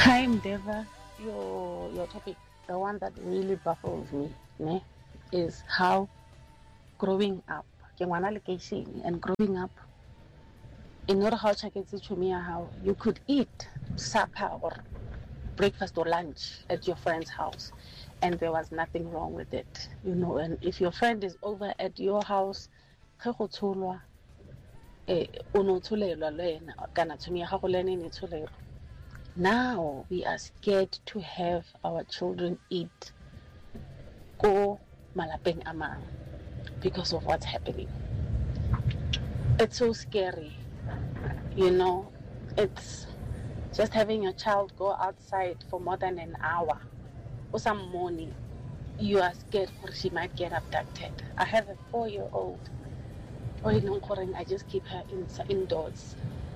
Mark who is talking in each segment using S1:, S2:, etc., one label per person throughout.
S1: Hi, Mdeva. Your topic, the one that really baffles me, ne, is how growing up, ke ngwana lekeishene, and growing up, in order how how you could eat supper or breakfast or lunch at your friend's house, and there was nothing wrong with it, And if your friend is over at your house, ge go tsholwa, o no tsholelwa le ena kana tšhomi ya gago le ene e ne tsholelwa. Now we are scared to have our children eat ko malapeng a mang because of what's happening. It's so scary, It's just having your child go outside for more than an hour or some morning. You are scared she might get abducted. I have a 4-year-old. I just keep her indoors.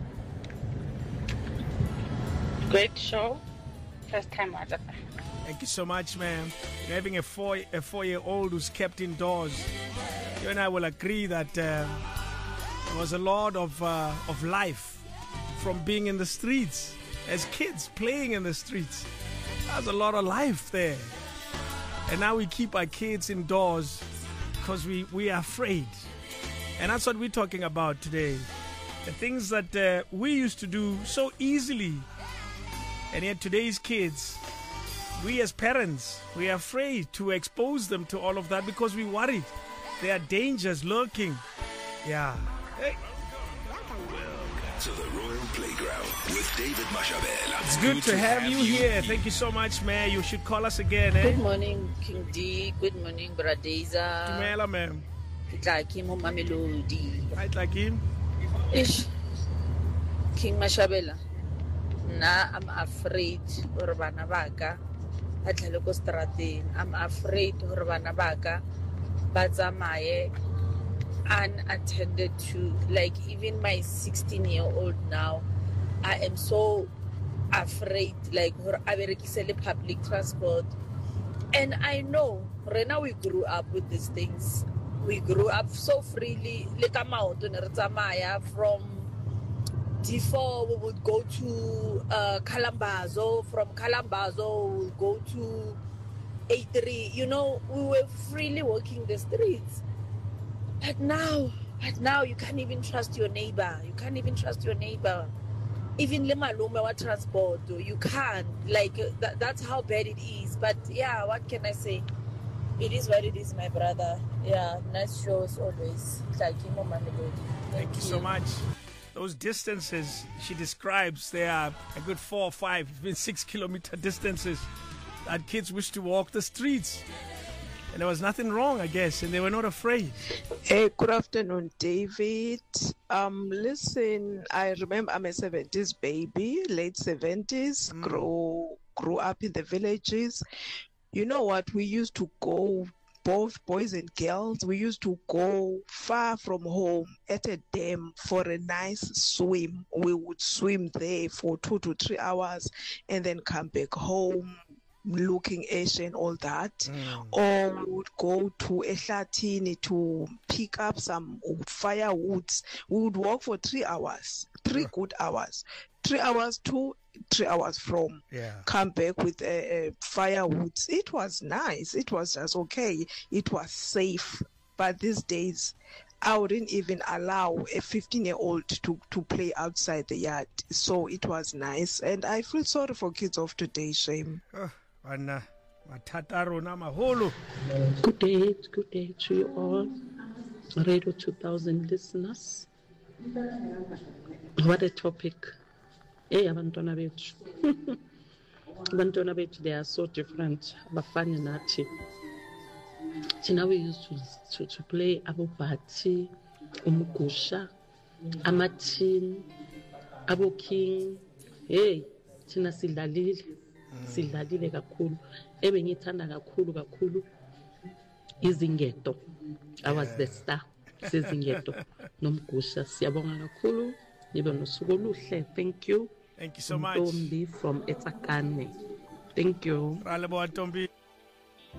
S1: Great show. First time watcher.
S2: Thank you so much, ma'am. Having a 4-year-old who's kept indoors, you and I will agree that there was a lot of life from being in the streets as kids, playing in the streets. There's a lot of life there. And now we keep our kids indoors because we are afraid. And that's what we're talking about today. The things that we used to do so easily. And yet today's kids, we as parents, we are afraid to expose them to all of that because we worried. There are dangers lurking. Yeah. Hey.
S3: Welcome to the Royal Playground with David Mashabela.
S2: It's good to have you here. Thank you so much, man. You should call us again.
S4: Good morning, King D. Good morning, Bradeza.
S2: Tumela, ma'am.
S4: Kitlakim Mamelodi.
S2: Right, like him.
S4: Ish. King Mashabela. Na I'm afraid Urbana Baka. I'm afraid Urbana Baka. Bazamaye unattended to. Like even my 16-year-old now, I am so afraid. Like public transport. And I know right now we grew up with these things. We grew up so freely. From D4 we would go to Kalambazo. From Kalambazo we would go to A3. We were freely walking the streets. But now you can't even trust your neighbor. Even Lemalume wa transport, you can't. That's how bad it is. But yeah, what can I say? It is what it is, my brother. Yeah, nice shows always. Thank
S2: you so much. Those distances she describes, they are a good 4 or 5, even 6-kilometer distances that kids wish to walk the streets. And there was nothing wrong, I guess, and they were not afraid.
S5: Hey, good afternoon, David. Listen, I remember I'm a 70s baby, late 70s, grew up in the villages. You know what? We used to go, both boys and girls, we used to go far from home at a dam for a nice swim. We would swim there for 2 to 3 hours and then come back home, looking Asian, all that. Or we would go to Eshatini to pick up some firewoods. We would walk for 3 hours, 3 good hours. 3 hours to 3 hours from. Come back with firewoods. It was nice. It was just okay. It was safe. But these days, I wouldn't even allow a 15-year-old to play outside the yard. So it was nice. And I feel sorry for kids of today, shame.
S6: Good day to you all, Radio 2000 listeners. What a topic. Hey, abantwana bethu, they are so different. Abafani nathi. Tina, we used to play abobhati, umgusha, amatin, aboking. Hey, Tina sidlalile kakhulu. Ebengithanda kakhulu izingedo. I was the star sezingedo nomgusha. Siyabonga kakhulu. Thank you.
S2: Thank you so much.
S6: Tombi from Etakane. Thank you.